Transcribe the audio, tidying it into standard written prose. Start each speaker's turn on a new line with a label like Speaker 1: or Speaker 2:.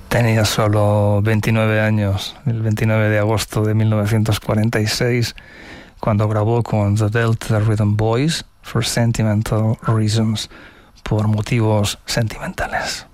Speaker 1: Tenía solo 29 años, el 29 de agosto de 1946, cuando grabó con The Delta Rhythm Boys For Sentimental Reasons, por motivos sentimentales.